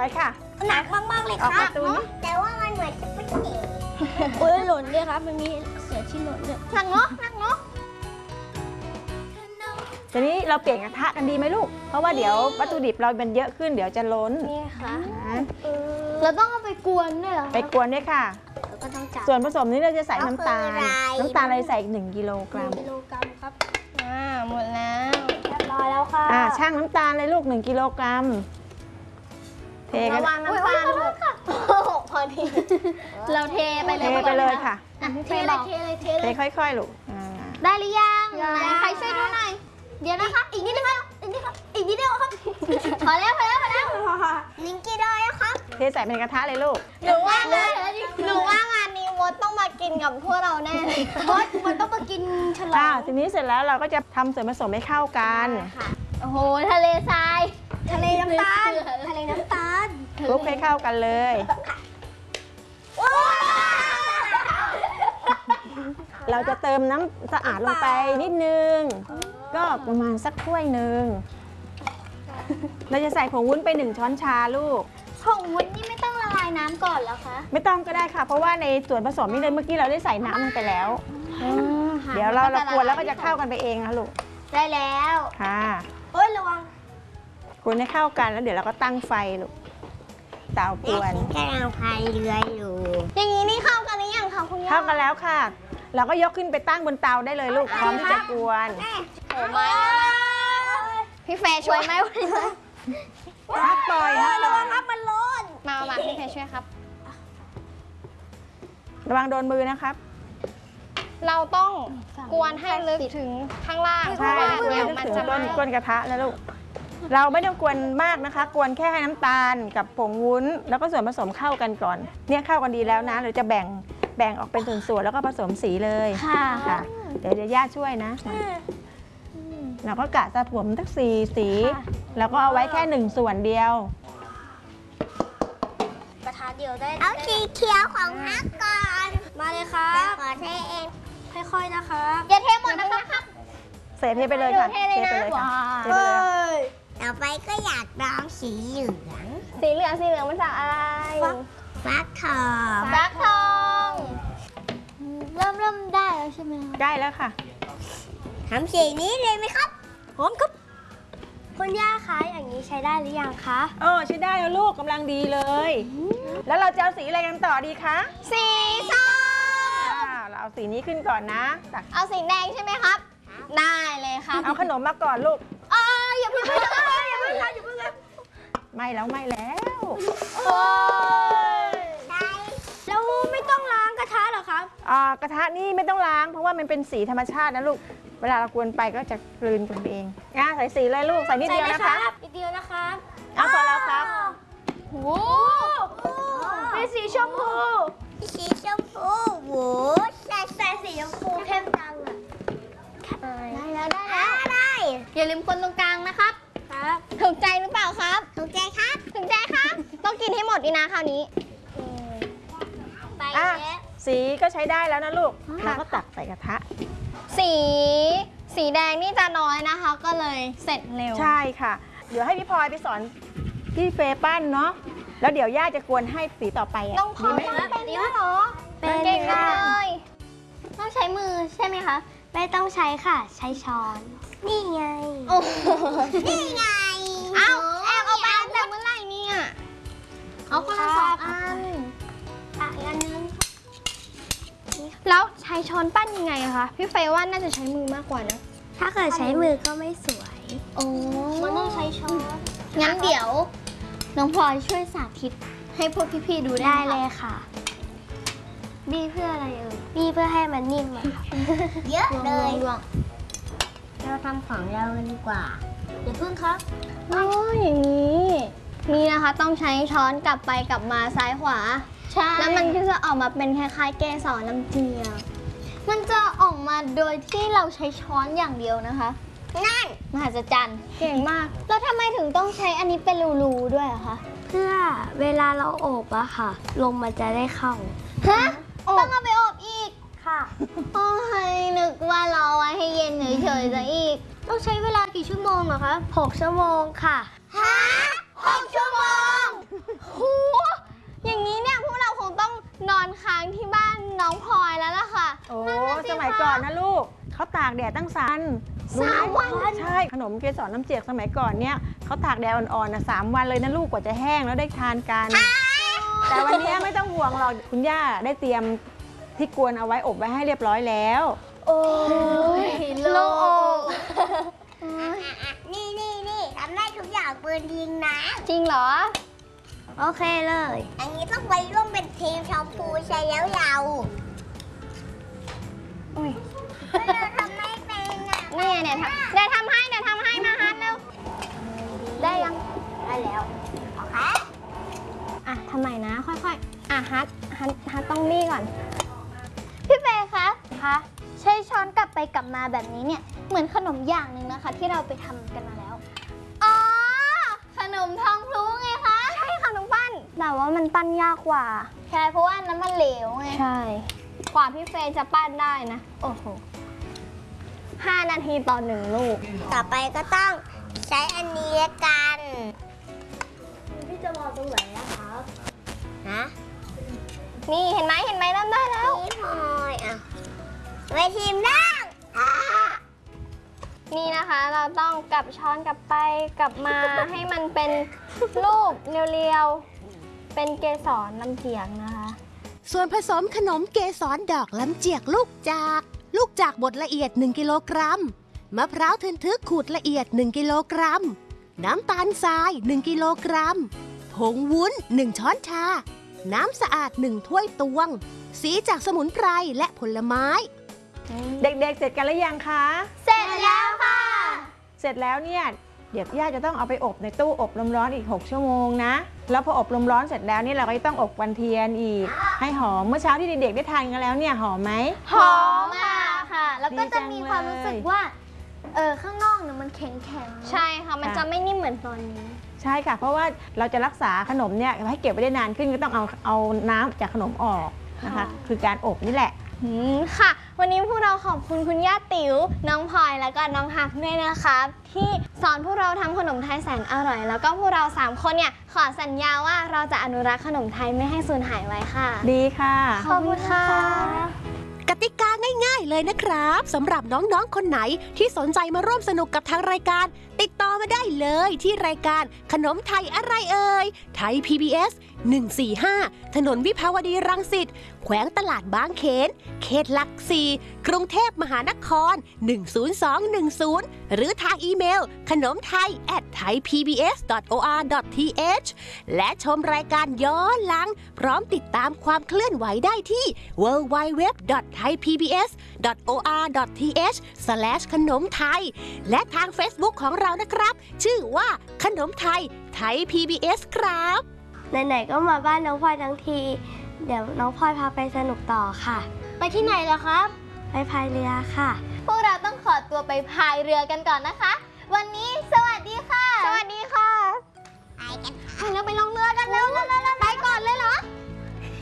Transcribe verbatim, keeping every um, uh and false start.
ค่ะหนักมากๆเลยครับแต่ว่ามันเหมือนจะไม่เจ๋งโอ้ยหล่นด้วยครับมันมีเสือที่หล่นด้วยหนักเนาะหนักเนาะทีนี้เราเปลี่ยนกระทะกันดีไหมลูกเพราะว่าเดี๋ยววัตถุดิบเรามันเยอะขึ้นเดี๋ยวจะล้นนี่ค่ะเราต้องเอาไปกวนด้วยเหรอไปกวนด้วยค่ะส่วนผสมนี้เราจะใส่น้ำตาลน้ำตาลเราใส่หนึ่งกิโลกรัมกิโลกรัมครับอ่าหมดแล้วเรียบร้อยแล้วค่ะอ่าช่างน้ำตาลเลยลูกหนึ่งกิโลกรัมเทกันระวังน้ำตาลหกค่ะพอดีเราเทไปเลยเทไปเลยค่ะเทเลยเทเลยเทเลยเทค่อยๆลูกได้หรือยังใครช่วยดูหน่อยเดี๋ยวนะคะอีกนิดนึงครับอีกนิดครับอีกนิดเดียวครับพอแล้วพอแล้วพอแล้วลิงกี้ได้แล้วครับเทใส่เป็นกระทะเลยลูกหนูว่างานหนูว่างานนี้มดต้องมากินกับพวกเราแน่มดมดต้องมากินฉลองทีนี้เสร็จแล้วเราก็จะทำส่วนผสมให้เข้ากันโอ้โหทะเลทรายทะเลน้ำตาลทะเลน้ำตาลคลุกให้เข้ากันเลยเราจะเติมน้ำสะอาดลงไปนิดนึงก็ประมาณสักถ้วยหนึ่งเราจะใส่ผงวุ้นไปหนึ่งช้อนชาลูกผงวุ้นนี่ไม่ต้องละลายน้ำก่อนแล้วคะไม่ต้องก็ได้ค่ะเพราะว่าในส่วนผสมนี่เลยเมื่อกี้เราได้ใส่น้ำลงไปแล้วเดี๋ยวเราเรากวนแล้วก็จะเข้ากันไปเองค่ะลูกได้แล้วค่ะเฮ้ยระวังกวนให้เข้ากันแล้วเดี๋ยวเราก็ตั้งไฟลูกเตากวนกำลังพายเรืออยู่อย่างนี้นี่เข้ากันหรือยังคะคุณย่าเข้ากันแล้วค่ะเราก็ยกขึ้นไปตั้งบนเตาได้เลยลูกพร้อมที่จะกวนโอ้ไม่พี่เฟย์ช่วยไหมฮักปล่อยฮักระวังครับมันร้อนมามาพี่เฟย์ช่วยครับระวังโดนมือนะครับเราต้องกวนให้ลึกถึงข้างล่างใช่กวนให้ถึงต้นก้นกระทะแล้วลูกเราไม่ต้องกวนมากนะคะกวนแค่ให้น้ำตาลกับผงวุ้นแล้วก็ส่วนผสมเข้ากันก่อนเนี่ยเข้ากันดีแล้วนะเราจะแบ่งแบ่งออกเป็นส่วนๆแล้วก็ผสมสีเลยค่ะค่ะเดี๋ยวจะย่าช่วยนะเราก็กะจะผสมทั้งสี่สีแล้วก็เอาไว้แค่หนึ่งส่วนเดียวกระทะเดียวได้เอาสีเขียวของฮักก่อนมาเลยครับขอเทเองค่อยๆนะครับอย่าเทหมดนะครับเสร็จเทไปเลยค่ะเทไปเลยค่ะเทไปเลยต่อไปก็อยากลองสีเหลืองสีเหลืองสีเหลืองมาจากอะไรฟักทองฟักทองเริ่มเริ่มได้แล้วใช่ไหมได้แล้วค่ะทำสีนี้เลยไหมครับพร้อมครับคุณย่าคะอย่างนี้ใช้ได้หรือยังคะโอ้ใช้ได้แล้วลูกกำลังดีเลยแล้วเราจะเอาสีอะไรกันต่อดีคะสีส้มเราเอาสีนี้ขึ้นก่อนนะเอาสีแดงใช่ไหมครับได้เลยครับเอาขนมมาก่อนลูกอ๋ออย่าเพิ่งอย่าเพิ่งอย่าเพิ่งอย่าเพิ่งไม่แล้วไม่แล้วโอ้ยได้แล้วไม่ต้องล้างกระทะหรอครับอ่ากระทะนี่ไม่ต้องล้างเพราะว่ามันเป็นสีธรรมชาตินะลูกเวลาเรากวนไปก็จะกลืนกันเองอ่ะใส่สีเลยลูกใส่นิดเดียวนะคะนิดเดียวนะคะเอาพอแล้วครับโอ้เป็นสีชมพูสีชมพูโว้แต่แต่สีชมพูเข้มจังอ่ะได้แล้วได้แล้วได้อย่าลืมคนตรงกลางนะครับครับถูกใจหรือเปล่าครับถูกใจครับถูกใจครับต้องกินให้หมดดีนะคราวนี้ไปแล้วสีก็ใช้ได้แล้วนะลูกเราก็ตักใส่กระทะสีสีแดงนี่จะน้อยนะคะก็เลยเสร็จเร็วใช่ค่ะเดี๋ยวให้พี่พลอยไปสอนพี่เฟย์ปั้นเนาะแล้วเดี๋ยวย่าจะกวนให้สีต่อไปต้องพอเป็นแล้วเหรอเป็นเก่งเลยต้องใช้มือใช่ไหมคะไม่ต้องใช้ค่ะใช้ช้อนนี่ไงนี่ไงเอ้าแอบเอาไปแต่เมื่อไหร่เนี่ยเอาคนละสองอันอ่ะอีกอันนึงแล้วใช้ช้อนปั้นยังไงคะพี่เฟย์ว่าน่าจะใช้มือมากกว่านะถ้าเกิดใช้มือก็ไม่สวยโอ้มันต้องใช้ช้อนงั้นเดี๋ยวน้องพลอยช่วยสาธิตให้พวกพี่ๆดูได้เลยค่ะบีเพื่ออะไรเอ่ยบีเพื่อให้มันนิ่มอะเยอะเลยเราทำของเราดีกว่าอย่าพึ่งครับอ๋ออย่างนี้นี่นะคะต้องใช้ช้อนกลับไปกลับมาซ้ายขวาใช่แล้วมันก็จะออกมาเป็นคล้ายๆเกสรน้ำเกลือมันจะออกมาโดยที่เราใช้ช้อนอย่างเดียวนะคะนั่นมหัศจรรย์เก่งมากแล้วทำไมถึงต้องใช้อันนี้เป็นรูๆด้วยอะคะเพื่อเวลาเราอบอะค่ะลมมันจะได้เข้าฮะต้องเอาไปอบอีกค่ะโอ้ยนึกว่าเราไว้ให้เย็นเฉยๆซะอีกต้องใช้เวลากี่ชั่วโมงอะคะหกชั่วโมงค่ะฮะหกชั่วโมงโหอย่างนี้เนี่ยพวกเราคงต้องนอนค้างที่บ้านน้องพลอยแล้วล่ะค่ะโอ้นั่นน่ะสิสมัยคะก่อนนะลูกเขาตากแดดตั้งสามรู้ไหสามวันใช่ขนมเกสรน้ำเจียกสมัยก่อนเนี่ยเขาตากแดดอ่อนๆนะสามวันเลยนะลูกกว่าจะแห้งแล้วได้ทานกัน แต่วันนี้ไม่ต้องห่วงหรอกคุณย่าได้เตรียมที่กวนเอาไว้อบไว้ให้เรียบร้อยแล้วโอ้ยโล่งนี่นี่นี่ทำได้ทุกอย่างปืนยิงนะจริงเหรอโอเคเลย อันนี้ต้องไปร่วมเป็นทีมชมพูใช้แล้วยาวอุ้ยเราทำไม่เป็นอ่ะนี่ไงเนี่ยทำเดี๋ยวทำให้เดี๋ยวทำให้มาฮัทเร็ว ได้ยังได้แล้วโอเคอ่ะทำใหม่นะ ค่อยๆ อ่ะฮัทฮัทฮัทต้องนี่ก่อน พี่เฟย์คะคะใช้ช้อนกลับไปกลับมาแบบนี้เนี่ย เหมือนขนมอย่างหนึ่งนะคะ ที่เราไปทำกันมาแล้ว อ๋อ ขนมทองพลุไงคะ ใช่ค่ะน้องปั้น แต่ว่ามันปั้นยากกว่า ใช่ เพราะว่าน้ำมันเหลวไง ใช่ กว่าพี่เฟย์จะปั้นได้นะ โอ้โหห้านาทีต่อหนึ่งลูกต่อไปก็ต้องใช้อันนี้ละกันพี่จะมองตรงไหนนะครับฮะนี่เห็นไหมเห็นไหมเริ่มได้แล้วนี่พลอยอ่ะไว้ทีมนั่งอ่านี่นะคะเราต้องกลับช้อนกลับไปกลับมา ให้มันเป็นรูปเรียวๆ เป็นเกสรลำเจียกนะคะส่วนผสมขนมเกสรดอกลำเจียกลูกจาก ลูกจากบดละเอียด หนึ่ง กิโลกรัม มะพร้าวทึนทึกขูดละเอียด หนึ่ง กิโลกรัม น้ำตาลทราย หนึ่ง กิโลกรัม ผงวุ้น หนึ่ง ช้อนชา น้ำสะอาด หนึ่ง ถ้วยตวง สีจากสมุนไพรและผลไม้เด็กๆ เสร็จกันหรือยังคะเสร็จแล้วค่ะเสร็จแล้วเนี่ยเดี๋ยวย่าจะต้องเอาไปอบในตู้อบลมร้อนอีก หก ชั่วโมงนะ แล้วพออบลมร้อนเสร็จแล้วเนี่ยเราก็จะต้องอบวันเทียนอีก ให้หอม เมื่อเช้าที่เด็กๆได้ทานกันแล้วเนี่ยหอมไหมหอมค่ะค่ะ แล้วก็จะมีความรู้สึกว่า เออข้างนอกเนี่ยมันแข็งแข็งใช่ค่ะ มันจะไม่นิ่มเหมือนตอนนี้ใช่ค่ะ เพราะว่าเราจะรักษาขนมเนี่ยให้เก็บไว้ได้นานขึ้นก็ต้องเอาเอาน้ำจากขนมออกนะคะค่ะคือการอบนี่แหละอืมค่ะ วันนี้พวกเราขอบคุณคุณย่าติ๋วน้องพลอยแล้วก็น้องฮักด้วยนะคะ ที่สอนพวกเราทำขนมไทยแสนอร่อย แล้วก็พวกเราสามคนเนี่ยขอสัญญาว่าเราจะอนุรักษ์ขนมไทยไม่ให้สูญหายไว้ค่ะดีค่ะขอบคุณค่ะกติกาง่ายๆเลยนะครับสำหรับน้องๆ คนไหนที่สนใจมาร่วมสนุกกับทางรายการ ติดต่อมาได้เลยที่รายการขนมไทยอะไรเอ่ยไทย พี บี เอส หนึ่ง สี่ ห้า ถนนวิภาวดีรังสิตแขวงตลาดบางเขนเขตหลักสี่กรุงเทพมหานคร หนึ่ง ศูนย์ สอง หนึ่ง ศูนย์ หรือทางอีเมลขนมไทย แอท ไทยพีบีเอส ดอท โอ อาร์ ดอท ที เอช และชมรายการย้อนหลัง พร้อมติดตามความเคลื่อนไหวได้ที่ ดับเบิลยู ดับเบิลยู ดับเบิลยู ดอท ไทยพีบีเอส ดอท โอ อาร์ ดอท ที เอช สแลช ขนมไทย และทาง Facebook ของเรานะครับ ชื่อว่าขนมไทยไทย พี บี เอส ครับไหนๆก็มาบ้านน้องพลอยทั้งที เดี๋ยวน้องพลอยพาไปสนุกต่อค่ะ ไปที่ไหนล่ะครับ ไปพายเรือค่ะพวกเราต้องขอตัวไปพายเรือกันก่อนนะคะ วันนี้สวัสดีค่ะ สวัสดีค่ะไปกันไปแล้วไปลงเรือกันเร็วๆๆๆไปก่อนเลยเหรอ